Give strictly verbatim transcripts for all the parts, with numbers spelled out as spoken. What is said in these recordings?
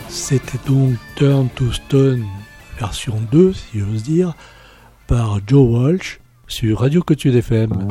C'était donc Turn to Stone version deux, si j'ose dire, par Joe Walsh sur Radio Cotude F M.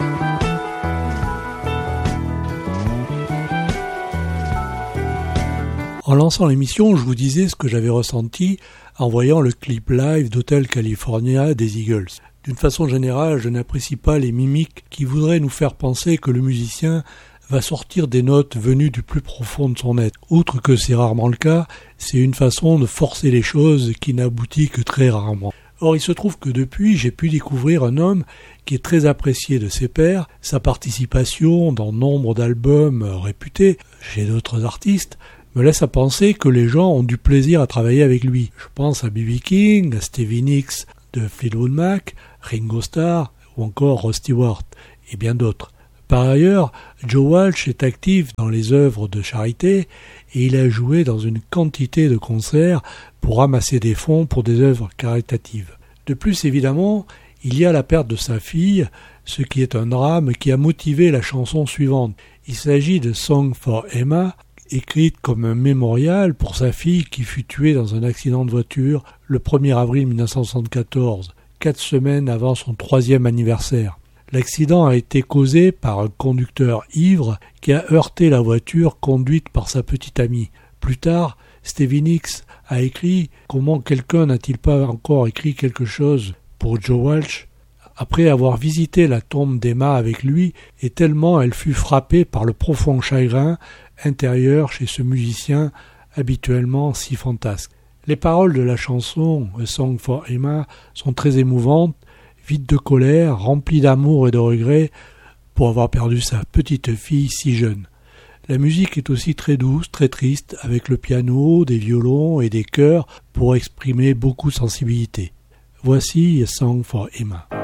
En lançant l'émission, je vous disais ce que j'avais ressenti en voyant le clip live d'Hotel California des Eagles. D'une façon générale, je n'apprécie pas les mimiques qui voudraient nous faire penser que le musicien va sortir des notes venues du plus profond de son être. Outre que c'est rarement le cas, c'est une façon de forcer les choses qui n'aboutit que très rarement. Or, il se trouve que depuis, j'ai pu découvrir un homme qui est très apprécié de ses pairs, sa participation dans nombre d'albums réputés chez d'autres artistes me laisse à penser que les gens ont du plaisir à travailler avec lui. Je pense à B B King, à Stevie Nicks de Fleetwood Mac, Ringo Starr ou encore Rod Stewart et bien d'autres. Par ailleurs, Joe Walsh est actif dans les œuvres de charité et il a joué dans une quantité de concerts pour ramasser des fonds pour des œuvres caritatives. De plus, évidemment, il y a la perte de sa fille, ce qui est un drame qui a motivé la chanson suivante. Il s'agit de Song for Emma, écrite comme un mémorial pour sa fille qui fut tuée dans un accident de voiture le premier avril mille neuf cent soixante-quatorze, quatre semaines avant son troisième anniversaire. L'accident a été causé par un conducteur ivre qui a heurté la voiture conduite par sa petite amie. Plus tard, Stevie Nicks a écrit « Comment quelqu'un n'a-t-il pas encore écrit quelque chose ?» pour Joe Walsh, après avoir visité la tombe d'Emma avec lui, et tellement elle fut frappée par le profond chagrin intérieur chez ce musicien habituellement si fantasque. Les paroles de la chanson « A Song for Emma » sont très émouvantes, vides de colère, remplies d'amour et de regret pour avoir perdu sa petite fille si jeune. La musique est aussi très douce, très triste, avec le piano, des violons et des chœurs pour exprimer beaucoup de sensibilité. Voici A Song for Emma.